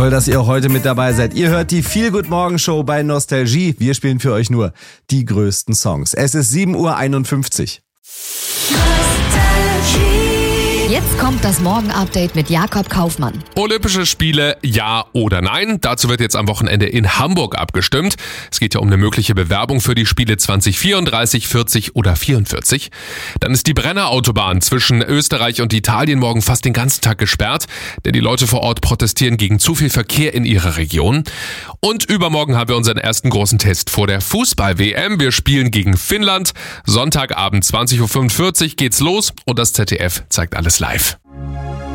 Toll, dass ihr auch heute mit dabei seid. Ihr hört die Feel-Good-Morgen-Show bei Nostalgie. Wir spielen für euch nur die größten Songs. Es ist 7:51 Uhr. Jetzt kommt das Morgen-Update mit Jakob Kaufmann. Olympische Spiele, ja oder nein? Dazu wird jetzt am Wochenende in Hamburg abgestimmt. Es geht ja um eine mögliche Bewerbung für die Spiele 2034, 40 oder 44. Dann ist die Brennerautobahn zwischen Österreich und Italien morgen fast den ganzen Tag gesperrt, denn die Leute vor Ort protestieren gegen zu viel Verkehr in ihrer Region. Und übermorgen haben wir unseren ersten großen Test vor der Fußball-WM. Wir spielen gegen Finnland. Sonntagabend 20:45 Uhr geht's los und das ZDF zeigt alles live.